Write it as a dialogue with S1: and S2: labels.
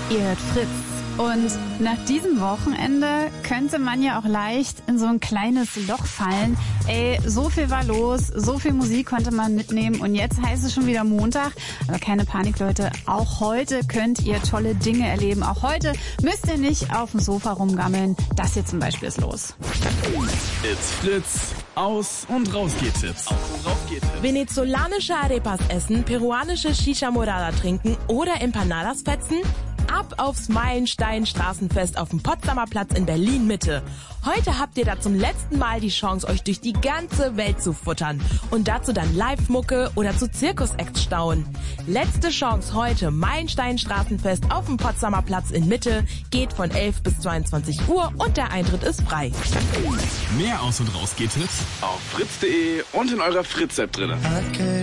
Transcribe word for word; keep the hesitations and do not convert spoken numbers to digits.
S1: Ihr hört Fritz. Und nach diesem Wochenende könnte man ja auch leicht in so ein kleines Loch fallen. Ey, so viel war los, so viel Musik konnte man mitnehmen und jetzt heißt es schon wieder Montag. Aber keine Panik, Leute, auch heute könnt ihr tolle Dinge erleben. Auch heute müsst ihr nicht auf dem Sofa rumgammeln. Das hier zum Beispiel ist los.
S2: It's Fritz. Aus- und Rausgehtipps. Aus- und Rausgehtipps.
S3: Venezolanische Arepas essen, peruanische Shisha Morada trinken oder Empanadas fetzen? Ab aufs Meilenstein-Straßenfest auf dem Potsdamer Platz in Berlin-Mitte. Heute habt ihr da zum letzten Mal die Chance, euch durch die ganze Welt zu futtern und dazu dann Live-Mucke oder zu Zirkus-Acts staunen. Letzte Chance heute, Meilenstein-Straßenfest auf dem Potsdamer Platz in Mitte, geht von elf bis zweiundzwanzig Uhr und der Eintritt ist frei.
S2: Mehr Aus- und Rausgehtipps auf fritz punkt de und in eurer Fritz-App drin.